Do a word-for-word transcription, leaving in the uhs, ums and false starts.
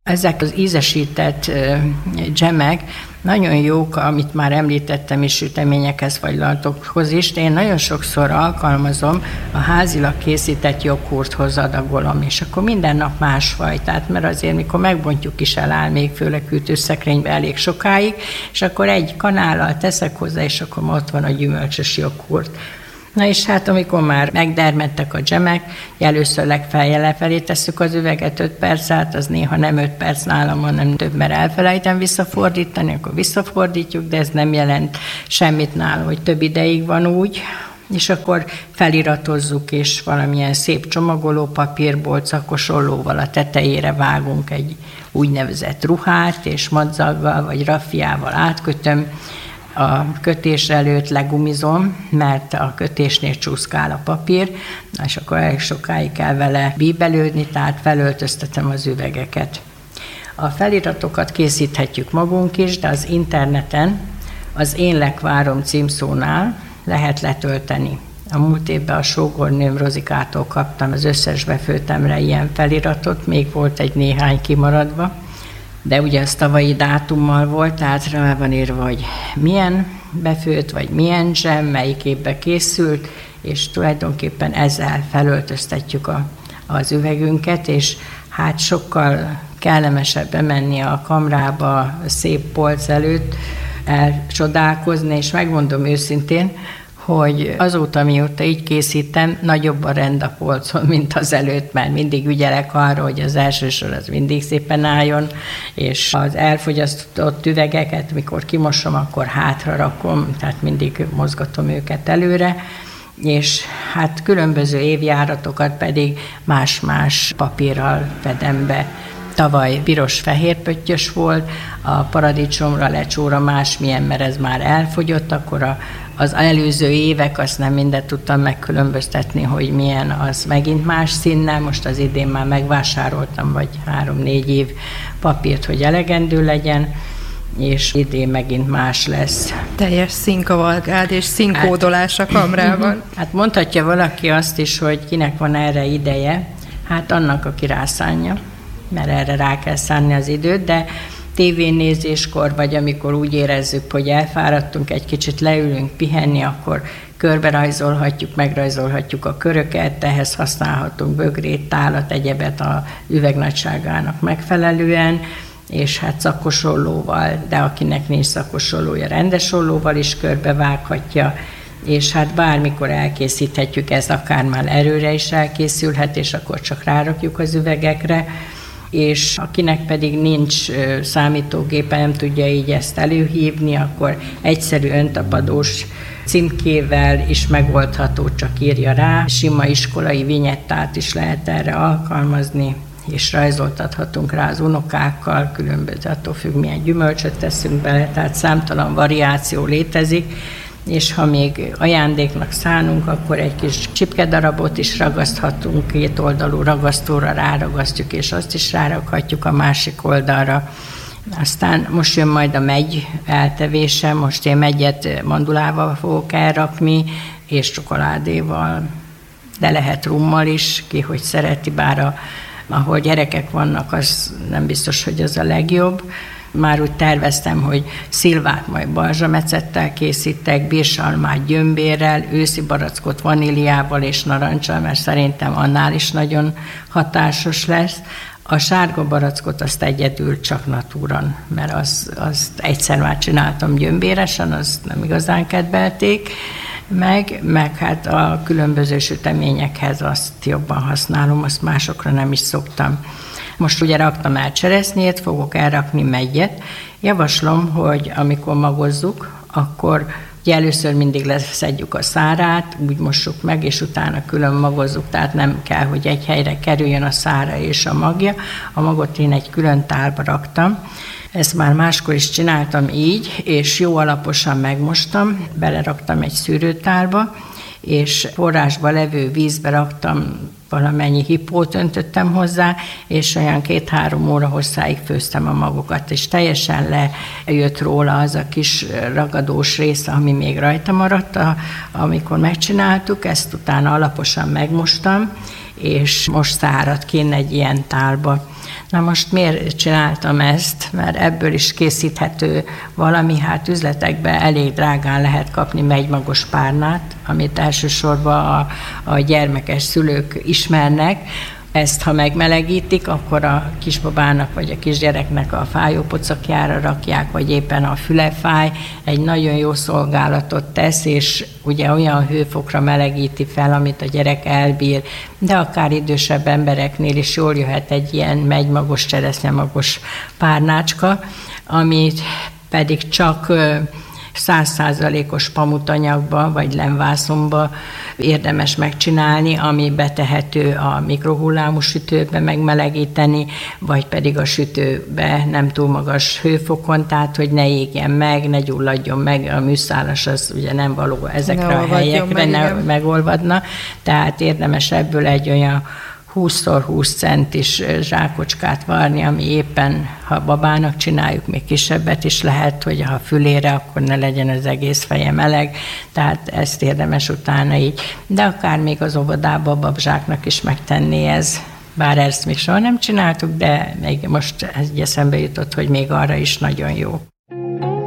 Ezek az ízesített dzsemek nagyon jók, amit már említettem is, süteményekhez, fagylaltokhoz is, de én nagyon sokszor alkalmazom, a házilag készített joghurthoz adagolom, és akkor minden nap másfajtát, mert azért mikor megbontjuk is eláll még főleg hűtőszekrénybe elég sokáig, és akkor egy kanállal teszek hozzá, és akkor ott van a gyümölcsös joghurt. Na és hát amikor már megdermedtek a dzsemek, először legfeljel lefelé tesszük az üveget öt perc át, az néha nem öt perc nálam, hanem több, mert elfelejtem visszafordítani, akkor visszafordítjuk, de ez nem jelent semmit nálam, hogy több ideig van úgy, és akkor feliratozzuk, és valamilyen szép csomagoló papírból, szakos ollóval a tetejére vágunk egy úgynevezett ruhát, és madzaggal vagy raffiával átkötöm. A kötés előtt legumizom, mert a kötésnél csúszkál a papír, és akkor elég sokáig kell vele bíbelődni, tehát felöltöztetem az üvegeket. A feliratokat készíthetjük magunk is, de az interneten az Én lekvárom címszónál lehet letölteni. A múlt évben a sógornőm Rozikától kaptam az összes befőttemre ilyen feliratot, még volt egy néhány kimaradva, de ugye az tavalyi dátummal volt, tehát rá van írva, hogy milyen befőtt, vagy milyen dzsem, melyik évben készült, és tulajdonképpen ezzel felöltöztetjük a, az üvegünket, és hát sokkal kellemesebb bemenni a kamrába a szép polc előtt, elcsodálkozni, és megmondom őszintén, hogy azóta, mióta így készítem, nagyobb a rend a polcon, mint az előtt, mert mindig ügyelek arra, hogy az első sor az mindig szépen álljon, és az elfogyasztott üvegeket, mikor kimosom, akkor hátra rakom, tehát mindig mozgatom őket előre, és hát különböző évjáratokat pedig más-más papírral fedem be. Tavaly piros-fehér pöttyös volt, a paradicsomra, lecsóra másmilyen, mert ez már elfogyott, akkor a Az előző évek, azt nem mindent tudtam megkülönböztetni, hogy milyen, az megint más színnel. Most az idén már megvásároltam, vagy három-négy év papírt, hogy elegendő legyen, és idén megint más lesz. Teljes színkavalkád és színkódolás a kamrában. Hát mondhatja valaki azt is, hogy kinek van erre ideje, hát annak, aki rászánja, mert erre rá kell szánni az időt, de tévénézéskor, vagy amikor úgy érezzük, hogy elfáradtunk, egy kicsit leülünk pihenni, akkor körbe rajzolhatjuk, megrajzolhatjuk a köröket, ehhez használhatunk bögrét, tálat, egyebet a üveg nagyságának megfelelően, és hát szakos ollóval, de akinek nincs szakos ollója, rendes ollóval is körbevághatja, és hát bármikor elkészíthetjük, ez akár már erőre is elkészülhet, és akkor csak rárakjuk az üvegekre, és akinek pedig nincs számítógépe, nem tudja így ezt előhívni, akkor egyszerű öntapadós címkével is megoldható, csak írja rá. Sima iskolai vinyettát is lehet erre alkalmazni, és rajzoltathatunk rá az unokákkal, különböző, attól függ, milyen gyümölcsöt teszünk bele, tehát számtalan variáció létezik, és ha még ajándéknak szánunk, akkor egy kis csipkedarabot is ragaszthatunk, két oldalú ragasztóra ráragasztjuk, és azt is rárakhatjuk a másik oldalra. Aztán most jön majd a megy eltevése, most én megyet mandulával fogok elrakni, és csokoládéval, de lehet rummal is, ki hogy szereti, bár a, ahol gyerekek vannak, az nem biztos, hogy az a legjobb. Már úgy terveztem, hogy szilvát majd balzsamecettel készítek, bírsalmát gyömbérrel, őszi barackot vaníliával és narancsal, mert szerintem annál is nagyon hatásos lesz. A sárga barackot azt egyedül csak natúran, mert azt, azt egyszer már csináltam gyömbéresen, azt nem igazán kedvelték meg, meg hát a különböző süteményekhez azt jobban használom, azt másokra nem is szoktam. Most ugye raktam el cseresznyét, fogok elrakni meggyet. Javaslom, hogy amikor magozzuk, akkor ugye először mindig leszedjük a szárát, úgy mossuk meg, és utána külön magozzuk, tehát nem kell, hogy egy helyre kerüljön a szára és a magja. A magot én egy külön tálba raktam. Ezt már máskor is csináltam így, és jó alaposan megmostam, beleraktam egy szűrőtálba, és forrásba levő vízbe raktam, valamennyi hipót öntöttem hozzá, és olyan két-három óra hosszáig főztem a magokat, és teljesen lejött róla az a kis ragadós része, ami még rajta maradt, amikor megcsináltuk, ezt utána alaposan megmostam, és most száradt kinn egy ilyen tálba. Na most miért csináltam ezt? Mert ebből is készíthető valami, hát üzletekben elég drágán lehet kapni megymagos párnát, amit elsősorban a, a gyermekes szülők ismernek. Ezt, ha megmelegítik, akkor a kisbabának vagy a kisgyereknek a fájópocakjára rakják, vagy éppen a füle fáj, egy nagyon jó szolgálatot tesz, és ugye olyan hőfokra melegíti fel, amit a gyerek elbír, de akár idősebb embereknél is jól jöhet egy ilyen megymagos, cseresznyemagos párnácska, amit pedig csak száz százalékos pamutanyagba vagy lemvászonba érdemes megcsinálni, ami betehető a mikrohullámú sütőbe megmelegíteni, vagy pedig a sütőbe nem túl magas hőfokon, tehát hogy ne égjen meg, ne gyulladjon meg, a műszálas az ugye nem való ezekre ne a helyekre, meg, ne megolvadna, tehát érdemes ebből egy olyan húsz húsz centis zsákocskát varni, ami éppen, ha babának csináljuk, még kisebbet is lehet, hogy ha fülére, akkor ne legyen az egész feje meleg, tehát ezt érdemes utána így. De akár még az óvodába a babzsáknak is megtenni ez. Bár ezt még soha nem csináltuk, de még most egy eszembe jutott, hogy még arra is nagyon jó.